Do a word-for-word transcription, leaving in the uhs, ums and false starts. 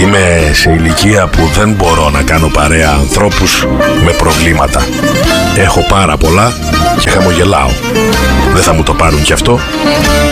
Είμαι σε ηλικία που δεν μπορώ να κάνω παρέα ανθρώπους με προβλήματα. Έχω πάρα πολλά και χαμογελάω. Δεν θα μου το πάρουν κι αυτό.